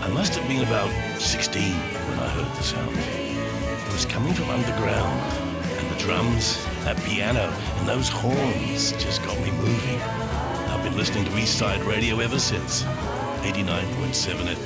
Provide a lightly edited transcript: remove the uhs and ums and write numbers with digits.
I must have been about 16 when I heard the sound. It was coming from underground, and the drums, that piano, and those horns just got me moving. I've been listening to East Side Radio ever since. 89.7 FM.